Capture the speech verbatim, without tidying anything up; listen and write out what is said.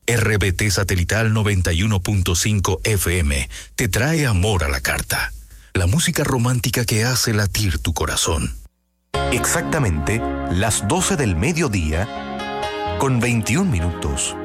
R B T Satelital noventa y uno punto cinco F M te trae Amor a la Carta, la música romántica que hace latir tu corazón. Exactamente las doce del mediodía con veintiún minutos.